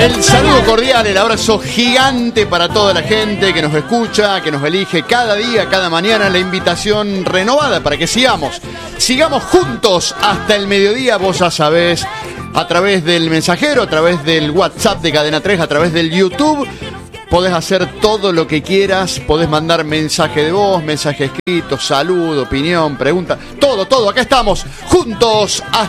El saludo cordial, el abrazo gigante para toda la gente que nos escucha, que nos elige cada día, cada mañana, la invitación renovada para que sigamos juntos hasta el mediodía, vos ya sabés, a través del mensajero, a través del WhatsApp de Cadena 3, a través del YouTube. Podés hacer todo lo que quieras, podés mandar mensaje de voz, mensaje escrito, saludo, opinión, pregunta, todo, acá estamos, juntos hasta